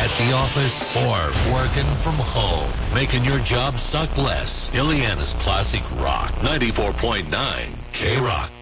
at the office, or working from home. Making your job suck less. Ileana's Classic Rock. 94.9 K-Rock.